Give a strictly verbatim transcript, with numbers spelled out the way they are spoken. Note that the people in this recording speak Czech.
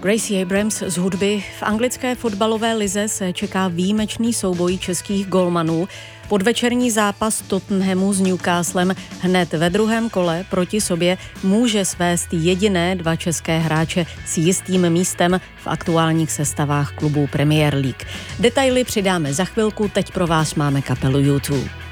Gracie Abrams z hudby. V anglické fotbalové lize se čeká výjimečný souboj českých golmanů. Podvečerní zápas Tottenhamu s Newcastlem hned ve druhém kole proti sobě může svést jediné dva české hráče s jistým místem v aktuálních sestavách klubů Premier League. Detaily přidáme za chvilku, teď pro vás máme kapelu U dva.